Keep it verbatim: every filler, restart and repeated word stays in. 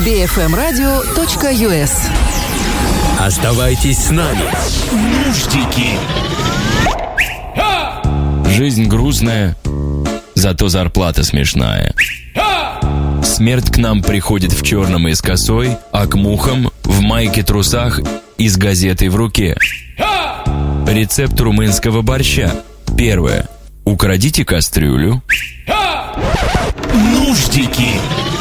би эф эм радио точка ю эс. Оставайтесь с нами. Нуждики. Жизнь грустная, зато зарплата смешная. Смерть к нам приходит в черном и с косой, а к мухам в майке-трусах и с газетой в руке. Рецепт румынского борща. Первое. Украдите кастрюлю. Нуждики.